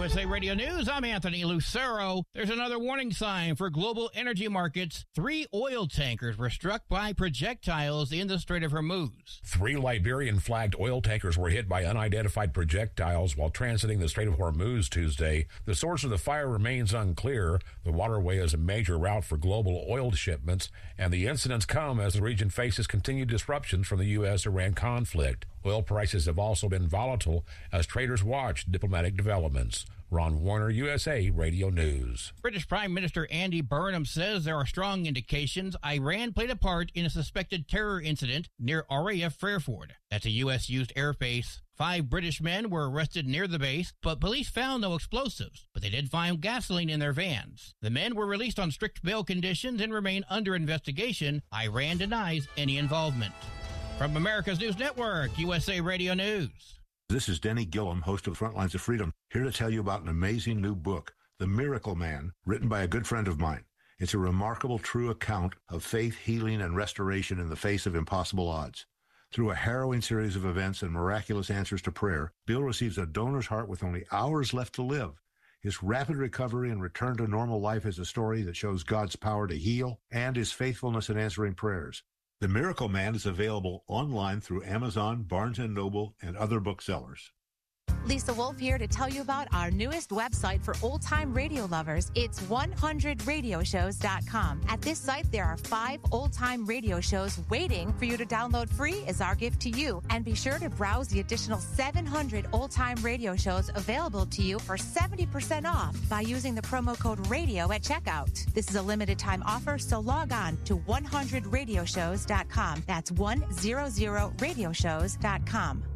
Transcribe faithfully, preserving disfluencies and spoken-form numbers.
S A Radio News, I'm Anthony Lucero. There's another warning sign for global energy markets. Three oil tankers were struck by projectiles in the Strait of Hormuz. Three Liberian-flagged oil tankers were hit by unidentified projectiles while transiting the Strait of Hormuz Tuesday. The source of the fire remains unclear. The waterway is a major route for global oil shipments, and the incidents come as the region faces continued disruptions from the U S Iran conflict. Oil prices have also been volatile as traders watch diplomatic developments. Ron Warner, U S A Radio News. British Prime Minister Andy Burnham says there are strong indications Iran played a part in a suspected terror incident near R A F Fairford. That's a U S-used airbase. Five British men were arrested near the base, but police found no explosives, but they did find gasoline in their vans. The men were released on strict bail conditions and remain under investigation. Iran denies any involvement. From America's News Network, U S A Radio News. This is Denny Gillum, host of Frontlines of Freedom, here to tell you about an amazing new book, The Miracle Man, written by a good friend of mine. It's a remarkable, true account of faith, healing, and restoration in the face of impossible odds. Through a harrowing series of events and miraculous answers to prayer, Bill receives a donor's heart with only hours left to live. His rapid recovery and return to normal life is a story that shows God's power to heal and his faithfulness in answering prayers. The Miracle Man is available online through Amazon, Barnes and Noble, and other booksellers. Lisa Wolf here to tell you about our newest website for old-time radio lovers. It's one hundred radio shows dot com. At this site, there are five old-time radio shows waiting for you to download free as our gift to you. And be sure to browse the additional seven hundred old-time radio shows available to you for seventy percent off by using the promo code RADIO at checkout. This is a limited-time offer, so log on to one hundred radio shows dot com. That's one hundred radio shows dot com.